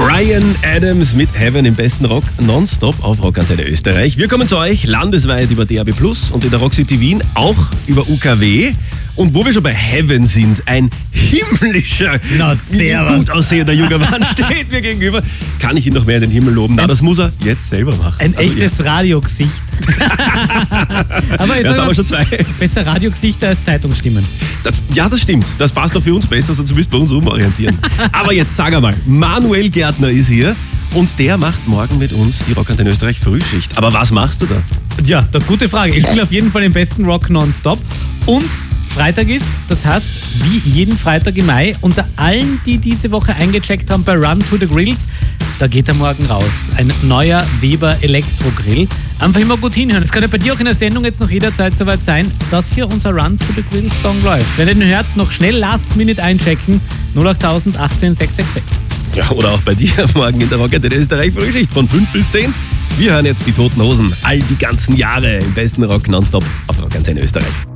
Bryan Adams mit Heaven im besten Rock nonstop auf Rockantenne Österreich. Wir kommen zu euch landesweit über DAB+ und in der Rock City Wien auch über UKW. Und wo wir schon bei Heaven sind, ein himmlischer, gut aussehender junger Mann steht mir gegenüber. Kann ich ihn noch mehr in den Himmel loben? Na, das muss er jetzt selber machen. Ein echtes Radiogesicht. Aber das haben wir schon zwei. Besser Radiogesichter als Zeitungsstimmen. Das stimmt. Das passt doch für uns besser, sonst müsst ihr uns umorientieren. Aber jetzt sag einmal, Manuel Gärtner ist hier und der macht morgen mit uns die Rockantenne Österreich Frühschicht. Aber was machst du da? Ja, gute Frage. Ich spiele auf jeden Fall den besten Rock nonstop und Freitag ist, das heißt, wie jeden Freitag im Mai, unter allen, die diese Woche eingecheckt haben bei Run to the Grills, da geht er morgen raus. Ein neuer Weber Elektro-Grill. Einfach immer gut hinhören. Es kann ja bei dir auch in der Sendung jetzt noch jederzeit soweit sein, dass hier unser Run to the Grills Song läuft. Wenn ihr den hört, noch schnell Last Minute einchecken. 08000 18 666. Ja, oder auch bei dir morgen in der Rockantenne Österreich Frühschicht von 5 bis 10. Wir hören jetzt die Toten Hosen all die ganzen Jahre im besten Rock nonstop auf Rockantenne Österreich.